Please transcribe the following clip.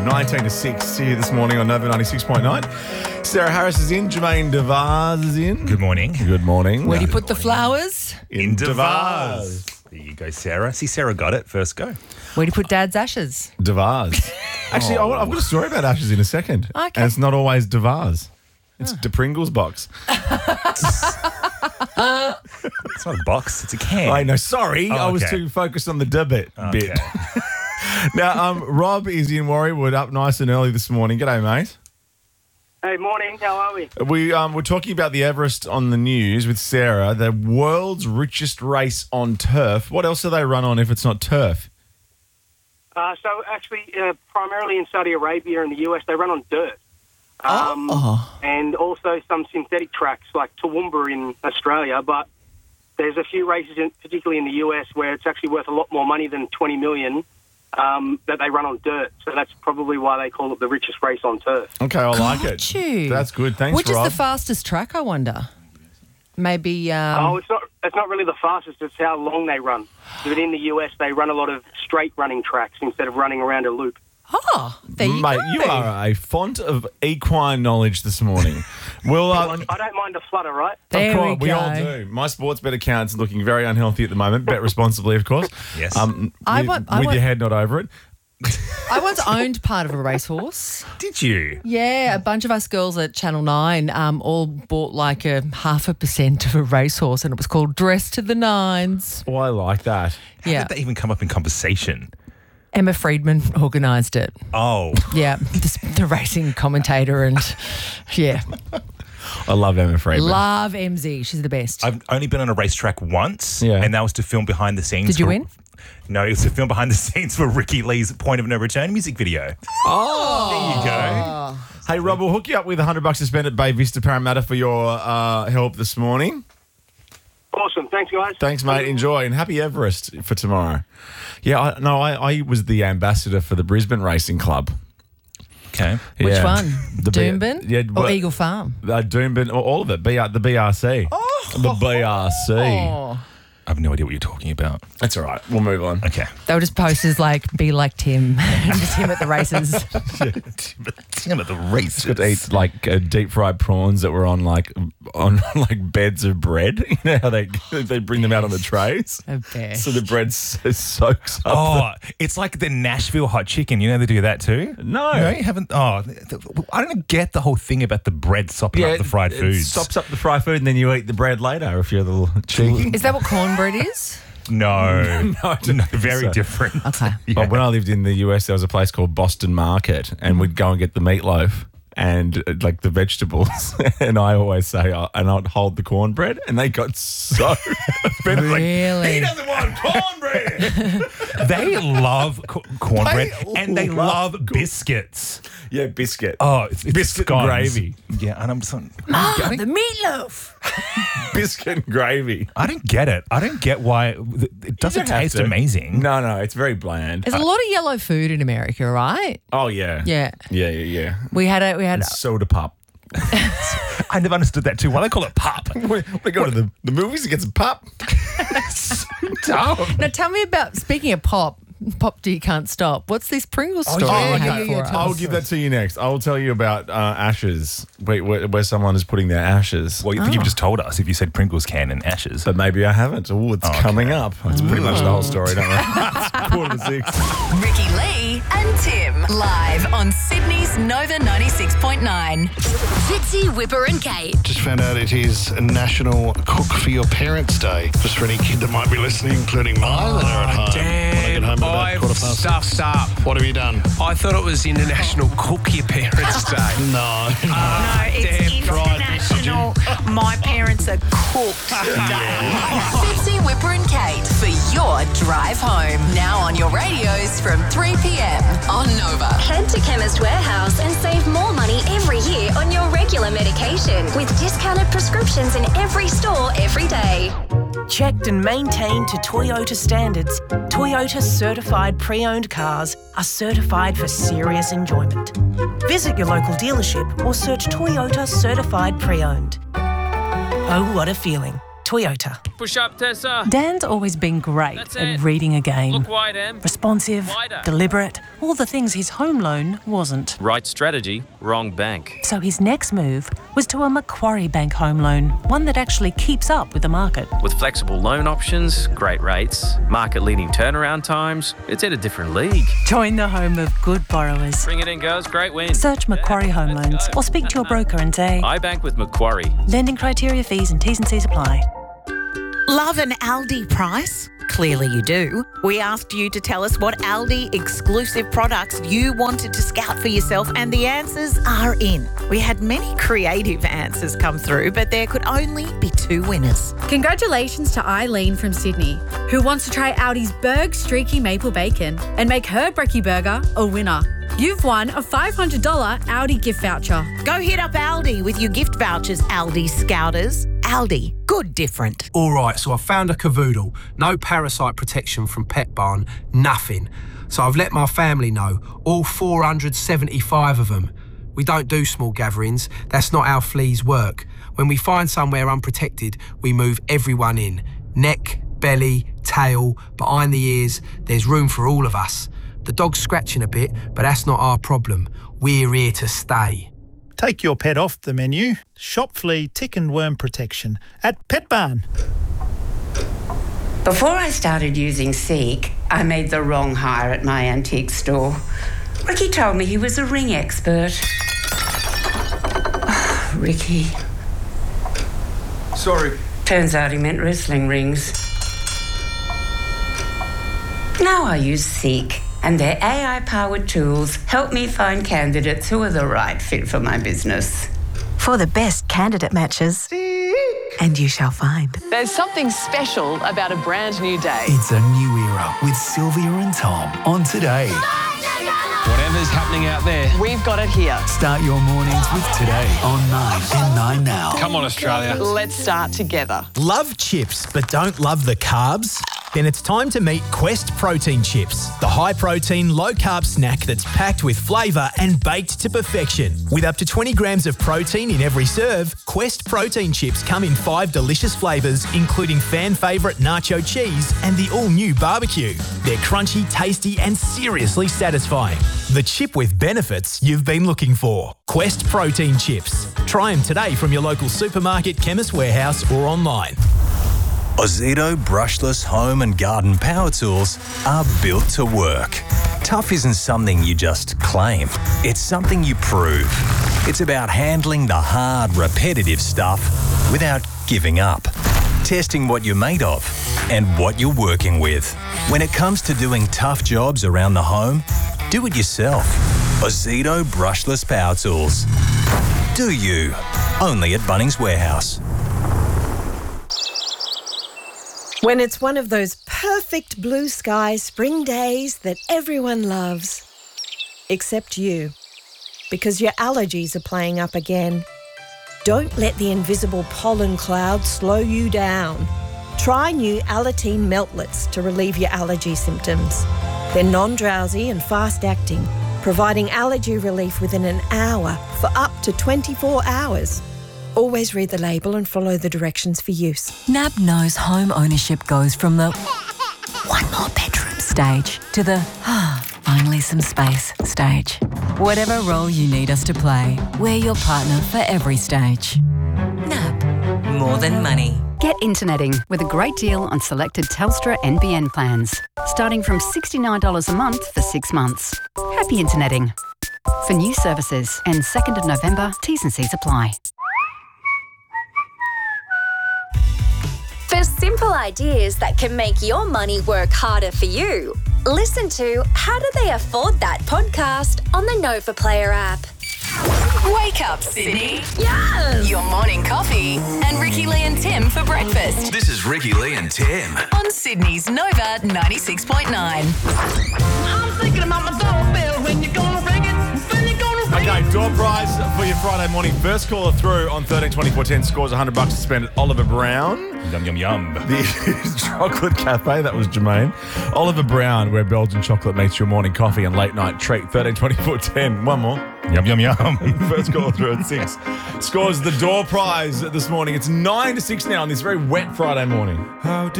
19 to 6 here this morning on Nova 96.9. Sarah Harris is in. Jermaine Devars is in. Good morning. Good morning. Where do you put the flowers? In Devars. There you go, Sarah. See, Sarah got it. First go. Where do you put Dad's ashes? Devars. Actually, I've got a story about ashes in a second. Okay. And it's not always Devars. It's De Pringles box. It's not a box. It's a can. I know. Sorry. Oh, I was okay. too focused on the bit. Okay. Now, Rob is in Warriewood up nice and early this morning. G'day, mate. Hey, morning. How are we? We're talking about the Everest on the news with Sarah, the world's richest race on turf. What else do they run on if it's not turf? So actually, primarily in Saudi Arabia and the US, they run on dirt. And also some synthetic tracks like Toowoomba in Australia, but there's a few races, particularly in the US, where it's actually worth a lot more money than $20 million that they run on dirt. So that's probably why they call it the richest race on turf. Okay, I like it. Got you. That's good. Thanks, Which Rob. is the fastest track, I wonder? Maybe... It's not really the fastest, it's how long they run. But in the US, they run a lot of straight running tracks instead of running around a loop. Oh, there you Mate, go. you are a font of equine knowledge this morning. Well, I don't mind a flutter, right? There of course, we go. all do. My sports bet account's looking very unhealthy at the moment. Bet responsibly, of course. Yes. With I want- your head not over it. I once owned part of a racehorse. Did you? Yeah, a bunch of us girls at Channel 9 all bought like a 0.5% of a racehorse, and it was called Dress to the Nines. Oh, I like that. How Yeah. did that even come up in conversation? Emma Friedman organised it. Oh. Yeah, the racing commentator and, yeah. I love Emma Friedman. Love MZ. She's the best. I've only been on a racetrack once, Yeah. and that was to film behind the scenes. Did you win? No, it was to film behind the scenes for Ricky Lee's Point of No Return music video. Oh, There you go. Hey, Rob, we'll hook you up with $100 to spend at Bay Vista Parramatta for your help this morning. Awesome. Thanks, guys. Thanks, mate. Enjoy, and happy Everest for tomorrow. Yeah, I was the ambassador for the Brisbane Racing Club. Okay. Which Yeah. one? The B- Doomben? yeah, or well- Eagle Farm? Doomben, all of it. The BRC. The BRC. Oh. I have no idea what you're talking about. That's all right. We'll move on. Okay. They were just posters like, be like Tim. Just him at the races. Damn it, the race. Got to eat like deep fried prawns that were on like beds of bread. You know how they bring them out on the trays, A best. so the bread soaks up. Oh, it's like the Nashville hot chicken. You know they do that too? No. No, you haven't. Oh, I don't get the whole thing about the bread sopping up the fried It foods. stops up the fried food, and then you eat the bread later if you're a little cheeky. Is that what cornbread is? No. I don't think very so. different. Okay. But when I lived in the US, there was a place called Boston Market, and we'd go and get the meatloaf and like the vegetables. And I always say, and I'd hold the cornbread, and they got so offended. Like, Really? he doesn't want cornbread. They love cornbread They and they love love biscuits. Yeah, biscuit. Oh, it's Biscuit scones. and gravy. Yeah, and I'm just like, The meatloaf. Biscuit and gravy. I don't get it. I don't get why it doesn't don't have taste to. amazing. No, it's very bland. There's a lot of yellow food in America, right? Oh yeah. Yeah. Yeah. We had And soda pop. I never understood that too. Why they call it pop? We go to the movies and get some pop. Now tell me about, speaking of Pop D Can't Stop. What's this Pringles story Oh, you have okay. for us? I'll give that to you next. I will tell you about ashes, where someone is putting their ashes. Well, you've just told us if you said Pringles can and ashes. But maybe I haven't. Oh, it's coming up. That's pretty much the whole story, don't I? It's 5:45. Ricky Lee and Tim. Live on Sydney's Nova 96.9. Fitzy, Whipper and Kate. Just found out it is National Cook for Your Parents Day. Just for any kid that might be listening, including mine that are at home. When I get home about I've 6:15. stuffed up. What have you done? I thought it was International Cook Your Parents Day. No. No, it's international. My parents are cooked day. Fitzy, Whipper and Kate for your drive home. Now on your radios from 3 p.m. on Nova. Head to Chemist Warehouse and save more money every year on your regular medication with discounted prescriptions in every store every day. Checked and maintained to Toyota standards, Toyota certified pre-owned cars are certified for serious enjoyment. Visit your local dealership or search Toyota Certified Pre-Owned. Oh, what a feeling. Toyota. Push up, Tessa. Dan's always been great at reading a game. Look wide, Em. Responsive, Wider. deliberate, all the things his home loan wasn't. Right strategy, wrong bank. So his next move was to a Macquarie Bank home loan, one that actually keeps up with the market. With flexible loan options, great rates, market-leading turnaround times, it's at a different league. Join the home of good borrowers. Bring it in, girls. Great win. Search Macquarie Home Loans or speak to your broker and say, I bank with Macquarie. lending criteria, fees and T's and C's apply. Love an Aldi price? Clearly you do. We asked you to tell us what Aldi exclusive products you wanted to scout for yourself, and the answers are in. We had many creative answers come through, but there could only be 2 winners. Congratulations to Eileen from Sydney, who wants to try Aldi's Berg Streaky Maple Bacon and make her brekkie burger a winner. You've won a $500 Aldi gift voucher. Go hit up Aldi with your gift vouchers, Aldi Scouters. Aldi, good different. All right, so I found a cavoodle. No parasite protection from Pet Barn, nothing. So I've let my family know, all 475 of them. We don't do small gatherings. That's not how fleas work. When we find somewhere unprotected, we move everyone in. Neck, belly, tail, behind the ears, there's room for all of us. The dog's scratching a bit, but that's not our problem. We're here to stay. Take your pet off the menu. Shop flea, tick and worm protection at Pet Barn. Before I started using Seek, I made the wrong hire at my antique store. Ricky told me he was a ring expert. Oh, Ricky. Sorry. Turns out he meant wrestling rings. Now I use Seek, and their AI-powered tools help me find candidates who are the right fit for my business. For the best candidate matches, and you shall find. There's something special about a brand new day. It's a new era with Sylvia and Tom on Today. Whatever's happening out there, we've got it here. Start your mornings with Today on 9 and 9 Now. Come on, Australia. Let's start together. Love chips but don't love the carbs? Then it's time to meet Quest Protein Chips, the high-protein, low-carb snack that's packed with flavour and baked to perfection. With up to 20 grams of protein in every serve, Quest Protein Chips come in 5 delicious flavours, including fan-favourite nacho cheese and the all-new barbecue. They're crunchy, tasty and seriously satisfying. The chip with benefits you've been looking for. Quest Protein Chips. Try them today from your local supermarket, Chemist Warehouse or online. Ozito brushless home and garden power tools are built to work. Tough isn't something you just claim. It's something you prove. It's about handling the hard, repetitive stuff without giving up. Testing what you're made of and what you're working with. When it comes to doing tough jobs around the home, do it yourself. Ozito brushless power tools. Do you? Only at Bunnings Warehouse. When it's one of those perfect blue sky spring days that everyone loves. Except you. Because your allergies are playing up again. Don't let the invisible pollen cloud slow you down. Try new Alateen Meltlets to relieve your allergy symptoms. They're non-drowsy and fast-acting, providing allergy relief within an hour for up to 24 hours. Always read the label and follow the directions for use. NAB knows home ownership goes from the one more bedroom stage to the finally some space stage. Whatever role you need us to play, we're your partner for every stage. NAB, more than money. Get interneting with a great deal on selected Telstra NBN plans, starting from $69 a month for 6 months. Happy interneting. For new services and 2nd of November, T's and C's apply. For simple ideas that can make your money work harder for you, listen to How Do They Afford That podcast on the Nova Player app. Wake up, Sydney. Yes! Your morning coffee and Ricky Lee and Tim for breakfast. This is Ricky Lee and Tim. On Sydney's Nova 96.9. I'm thinking about my doorbell when you're gonna ring it. When you're gonna ring Okay, it. door prize for your Friday morning. First caller through on 132410 scores $100 to spend at Oliver Brown. Yum, yum, yum. The Chocolate Cafe, that was Jermaine. Oliver Brown, where Belgian chocolate meets your morning coffee and late night treat. 132410. One more. Yum, yum, yum. First caller through at 6. Scores the door prize this morning. It's 9 to 6 now on this very wet Friday morning. How